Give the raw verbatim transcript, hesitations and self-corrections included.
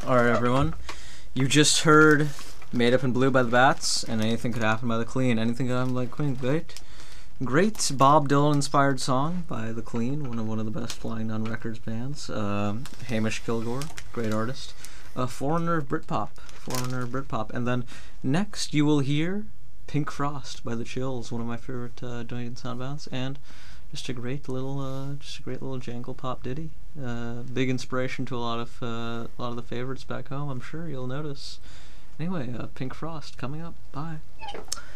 Alright, everyone. You just heard Made Up in Blue by the Bats, and Anything Could Happen by the Clean. Anything Could Happen by the Clean, great. Great Bob Dylan-inspired song by the Clean, one of one of the best Flying Nun Records bands. Uh, Hamish Kilgore, great artist. A foreigner of Britpop, foreigner of Britpop. And then next you will hear Pink Frost by the Chills, one of my favorite uh, Dunedin sound bands, and just a great little, uh, just a great little jangle pop ditty. Uh, big inspiration to a lot of uh, a lot of the favorites back home. I'm sure you'll notice. Anyway, uh, Pink Frost coming up. Bye.